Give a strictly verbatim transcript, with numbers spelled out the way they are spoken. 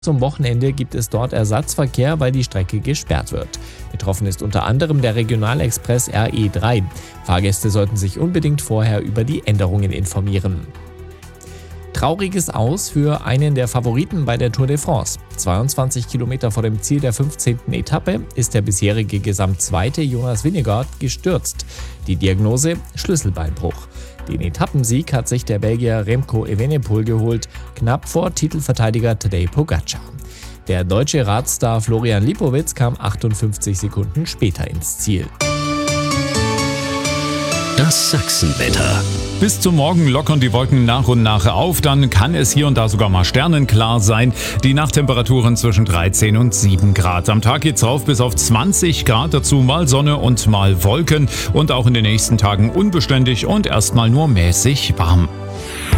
Zum Wochenende gibt es dort Ersatzverkehr, weil die Strecke gesperrt wird. Betroffen ist unter anderem der Regionalexpress R E drei. Fahrgäste sollten sich unbedingt vorher über die Änderungen informieren. Trauriges Aus für einen der Favoriten bei der Tour de France. zweiundzwanzig Kilometer vor dem Ziel der fünfzehnten Etappe ist der bisherige Gesamtzweite Jonas Vingegaard gestürzt. Die Diagnose: Schlüsselbeinbruch. Den Etappensieg hat sich der Belgier Remco Evenepoel geholt, knapp vor Titelverteidiger Tadej Pogačar. Der deutsche Radstar Florian Lipowitz kam achtundfünfzig Sekunden später ins Ziel. Das Sachsenwetter. Bis zum Morgen lockern die Wolken nach und nach auf, dann kann es hier und da sogar mal sternenklar sein. Die Nachttemperaturen zwischen dreizehn und sieben Grad. Am Tag geht's rauf bis auf zwanzig Grad, dazu mal Sonne und mal Wolken und auch in den nächsten Tagen unbeständig und erstmal nur mäßig warm.